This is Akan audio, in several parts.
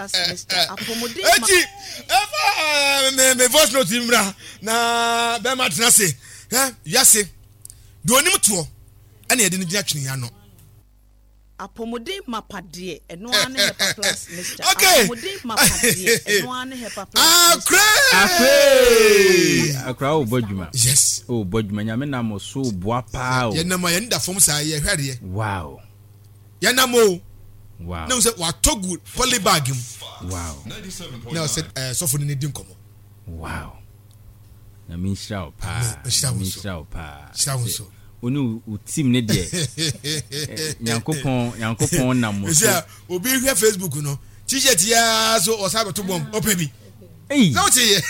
plus Mr. Apomode me voice note imra na be ma tena se yase do onim to ana ye de gina twene ya no Apomode mapade eno ane Hepa plus Mr. Apomode mapade eno ane Hepa plus akra o bodwuma yes o bodwuma nyame na mo so boa pa o ye na ma ye nda fom sa ye hwede wow ye na mo wow na say wa togu polybag mu wow na say so for ni din komo wow na min shao pa so onu team ne de yankopon na mo so obi hwe Facebook no t-shirt ya so osabeto bom opebi hey so tie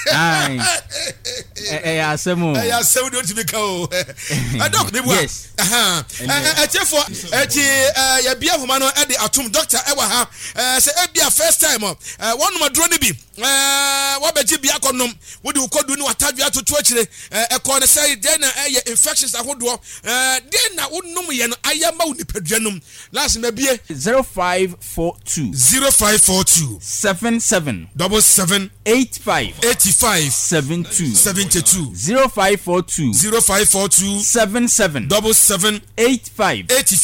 asemo do to be ka doc me bua chefo ya bia homa no e de atom doctor e wa ha say e bia first time one no dro ne bi wa beji bia konom wo de kodu ni watadwe atoto akire e ko ne say den na e infections ahodo den na wonum ye no ayama wo nipadua num last ma bie 0542 77 85 72 0542 77 85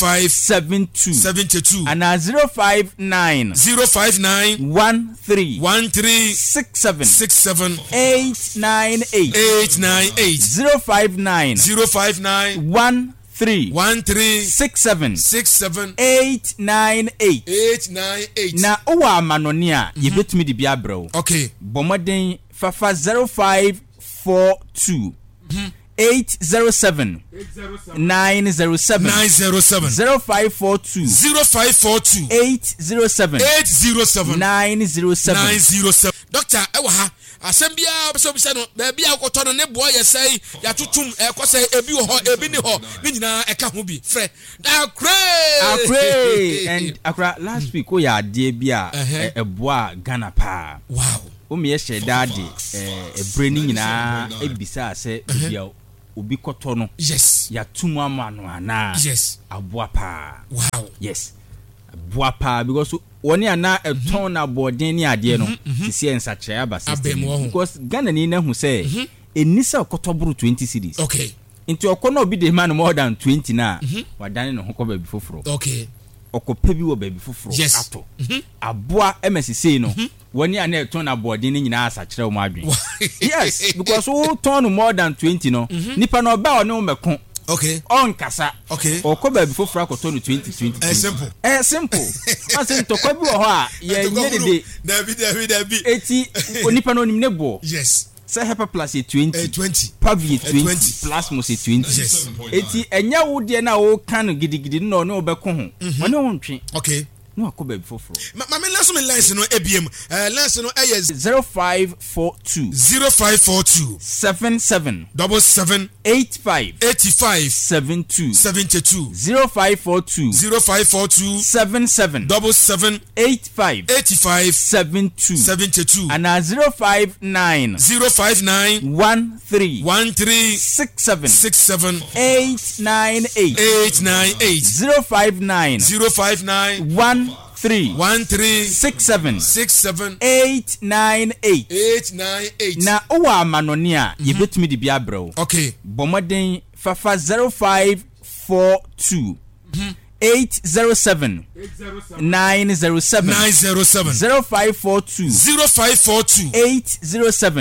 72 and 059 13 67 898 059 13 67 898 na owa manonia yebetumi di bia bro okay bomoden fafa 0542 807 907 0542 807 907 doctor ewa ha asembia so bisa no ba bia akoto no ne boy yesai ya tutum ekosai ebi ho ebi ni ho ni nyina eka ho bi frɛ da akre and akra last week o ya ade bia eboa Ghana pa wow o me ye dade ebre ni nyina ebisa ase bia obi koto no yes ya tumu ama no ana yes aboa pa wow yes aboa pa because woni ana eton na boden ni ade no sisi ensa kire aba system because Ghana ni na hu say enisa okotoburu 20 cities okay into okono obi de man more than 20 na wadane no hokọ ba bi foforo okay okopa bi wo ba bi foforo ato aboa MSC no woni ana eton na boden ni nyina asa kire o ma adwen yes because who turn more than 20 no nipa no ba ono meko okay on kasa okay okoba bi foforo akoto no 2020 simple asen to kwa bi wo ho a ye nye de David eti onipa no nim ne bo yes say Hepa plus 20 Pavi 20 plasmos 20 yes eti enya wo de na wo kan gidigidi no no obeko ho one wo ntwe okay no akoba bi foforo ma me last me lines no ebiem lines no 0542 77 85 72 0542 77 85 72 and 059 13 67 898 059 13 67 898 na owa amanonia yebetumi di bia bro okay bomoden fafa 0542 807 907 0542 807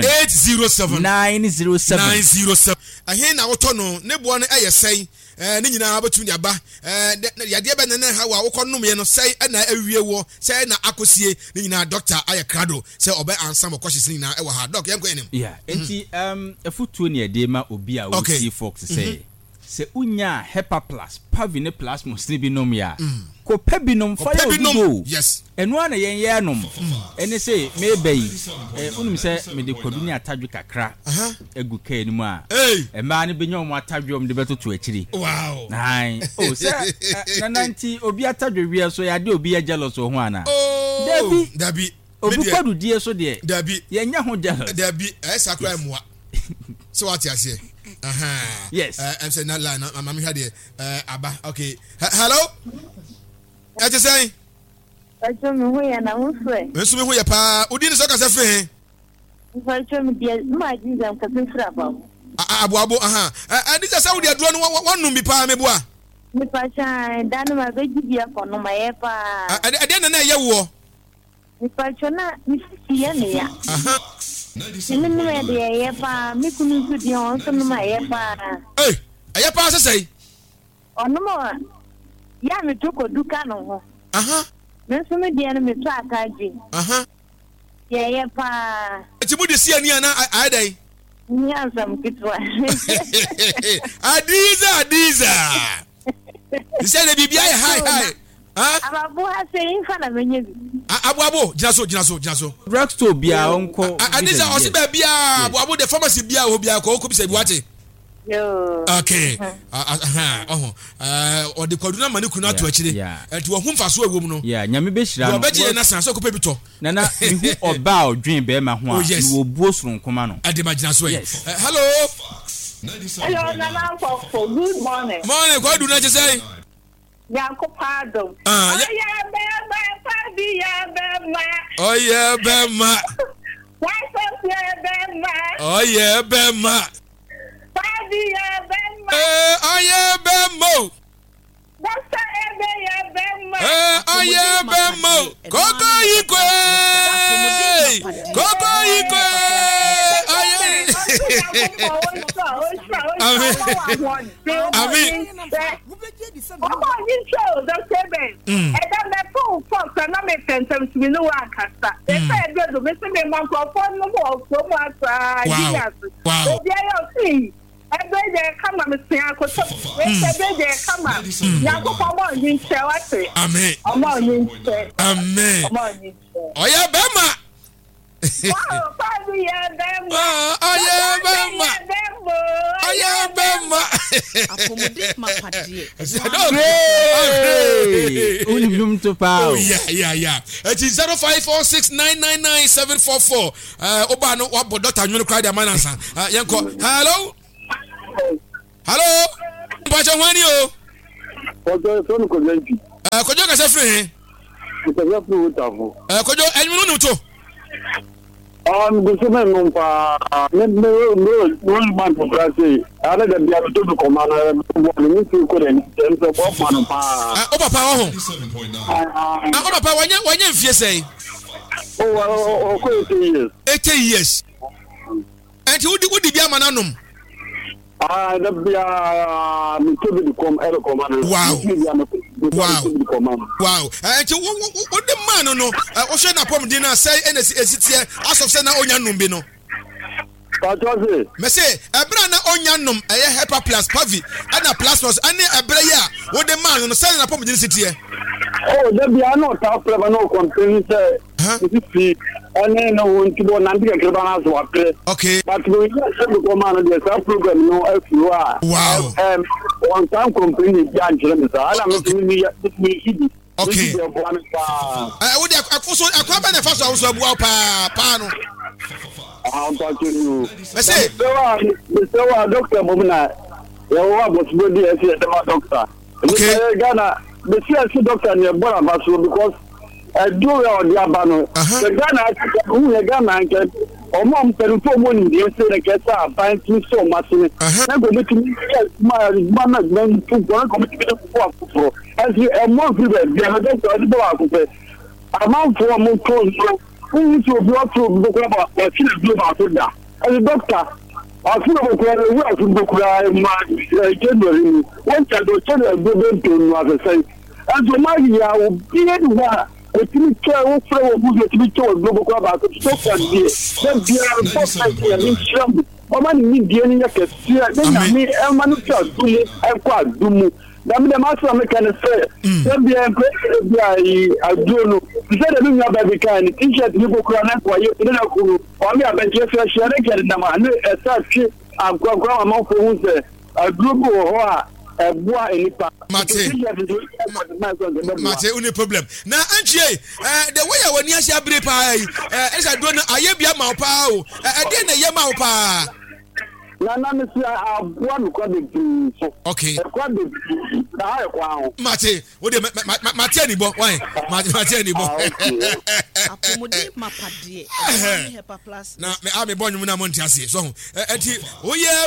907 ahe na woto no ne bo no eyesai ne nyina abatumi aba yade be ne ha wa wokonom ye no sai na awie wo sai na akosie ne nyina doctor ayekrado sai obe ansam okohye nyina e wa ha doc yenko enim yeah enti efutuo ne ede ma obi a we fox say se unya Hepa plus Pavine plus muslibi nom ya ko pebinom fa yo do yes eno ana yen ye nom ene say me bayi unum se me de kodu ni atadwe kakra egu ka enimu a ma ne benya om atadwe om de betoto akiri wow nai o se na nanti obi atadwe wi so ya de obi ya jealous ho ana dabi obi kodu die so de dabi ye nya ho jealous dabi sakra emwa so what you say yes I'm saying that line I'm here there Abba okay hello what you saying Pacho me ho ya na wo so e. Nso me ho ya pa. Odi ni so ka se fe. Pacho me dia ma jinjam ka se fra ba. Abo aha. Adi sa Saudi aduro no wonum bi pa me boa. Me pacha danu ma beji bia ko no ma ye pa. Ade na ye wo. Me pacho na mi si ya ne ya. Aha. Me no me de ye pa, mi kunu su di on so no ma ye pa. Eh, aye pa sesai. Ono mo ya me to ko duka no ho. Aha. Me so me dia no me to akaji. Aha. Ye pa. Ti mu de sia ni ana ai dai. Nya sam kitwa. Adiza. You say the bibia hi. Ah? Ababu ha se infa na menye bi. Abu, jina so. Drugstore bia onko. Adiza o se ba bia abu the pharmacy bia o bia ko bi se bi wate. Yo. Okay. O de kwaduna mani kunu ato akire. Enti wo humfa so awom no. Yeah, nyame be hira no. Wo beje na san so ko pe bi to. Na mehu oba odwen be ma ho a wo buo sonkoma no. Ade ma jina so yi. Hello. Hello, Nana for good morning. Morning, kwaduna che say. Yanko pardon. Oye bema. Oye bema. Oye bemo. Oye bemo. Koko ikwe. Amen. Unum to pa. Yeah. It is 0546999744. Oba no what doctor you cry the manansa. Yanko. Hello. Pacha wani o. Kojo ko lenji. Kojo ka se free. Kojo fu utafo. Kojo enyu no to. Gusman no pa no man for Brazil. Ala da biya to do komana ni ti ko den so bo man pa. O papa ho. O papa wanya mfie sei. O ko 80 years. Enti wudi biya mananum. Da biya mi to do komana. Wow. Enti wudi man no o hwe na pom din na sei esitie asof se na onya num bi no. Patoze. Me say ebra na onya num eye Hepa Plus Pavi ana Plus ani ebra ya wudi man no sei na pom din sitie. Da biya no ta preba no complain say if ene no won ti bo nan bi ke ba na so apre. Okay. But we say the command the same program no FUA. Wow. One time complain bi an jere me sa ala me mi hidi. Okay. Wo de akoso akwaba na fa so abu pa no. I'm talking you. Me say so doctor Mumna. Ya wa bo so di ese the doctor. Okay. Ghana the CSC doctor near Bora because do your diabano. The Ghana who Ghana can or mom can put money in the say the get find so much. I'm going to my management to go to as you a month the other doctor amount for a month who to block through the global as a doctor. I feel like we are to book January. Once I go to as I say, and so my year will be anywhere. A teacher will throw a book to be told global about the stock and the in Sham. Or man need the enemy can see me and Manuka and quite do. The master mechanic say, then be I don't know. He said, I don't know about the kind of teacher you go cry for you. Or me, I bet you share again. A such I'm going among for who's a group or a boy in it. Mate, uni problem. Na anchie, the way when you share brepa, as I don't know, I be a maupa, I didn't a yamaupa. na me see aboa no kwa bebree so okay kwa bebree na ha kwa ho mate wo de mate ani bo wan mate ani bo apomode mapade ɛno ne hepa plus na me a me bo nwum na mo ntiase so enti wo ye